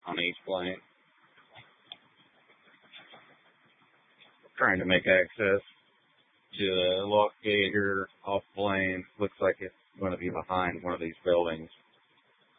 on each plane. Trying to make access to the lock gate here off plane. Looks like it's going to be behind one of these buildings.